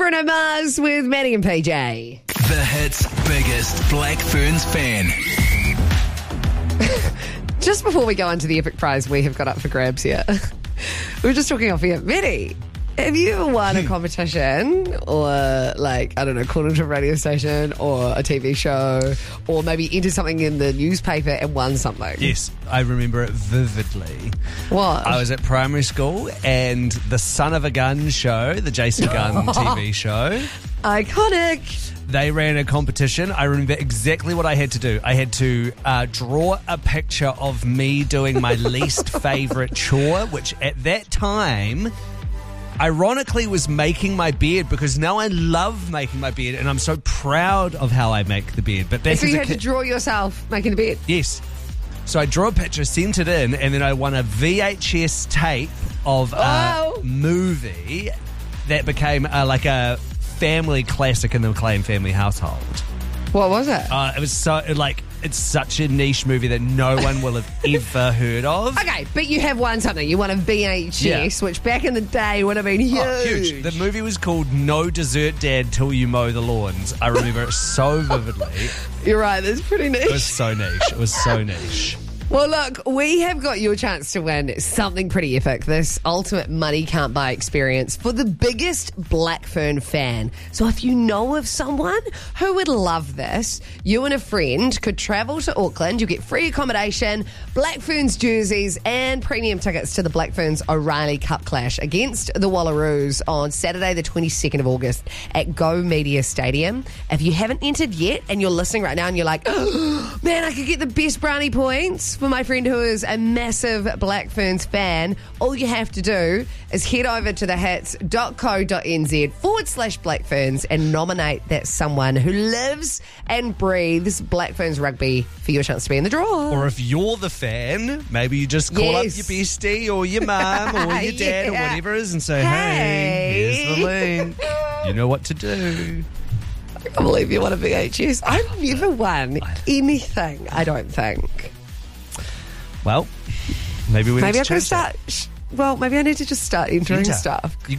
Bruno Mars with Maddie and PJ. The Hit's biggest Black Ferns fan. Just before we go on to the epic prize we have got up for grabs here, we were just talking off here. Maddie, have you ever won a competition or, called into a radio station or a TV show or maybe entered something in the newspaper and won something? Yes, I remember it vividly. What? I was at primary school and the Son of a Gun show, the Jason Gunn TV show, Iconic. they ran a competition. I remember exactly what I had to do. I had to draw a picture of me doing my least favourite chore, which at that time, ironically, was making my bed, because now I love making my bed and I'm so proud of how I make the bed. But back So as you a had to draw yourself making the bed? Yes. So I drew a picture, sent it in, and then I won a VHS tape of a movie that became a family classic in the McLean family household. What was it? It was it's such a niche movie that no one will have ever heard of. Okay, but you have won something. You won a VHS, which back in the day would have been huge. Oh, huge. The movie was called No Dessert Dad Till You Mow the Lawns. I remember it so vividly. You're right, that's pretty niche. It was so niche. Well, look, we have got your chance to win something pretty epic. This ultimate money can't buy experience for the biggest Black Fern fan. So if you know of someone who would love this, you and a friend could travel to Auckland. You'll get free accommodation, Black Ferns jerseys, and premium tickets to the Black Ferns O'Reilly Cup Clash against the Wallaroos on Saturday, the 22nd of August at Go Media Stadium. If you haven't entered yet and you're listening right now and you're like, oh, man, I could get the best brownie points for my friend who is a massive Black Ferns fan, all you have to do is head over to thehits.co.nz/Black Ferns and nominate that someone who lives and breathes Black Ferns rugby for your chance to be in the draw. Or if you're the fan, maybe you just call up your bestie or your mum or your dad or whatever it is and say, hey, here's the link. You know what to do. I can't believe you won a VHS. I've never won anything, I don't think. Well, maybe we need to I could change start. that. Maybe I need to just start entering stuff.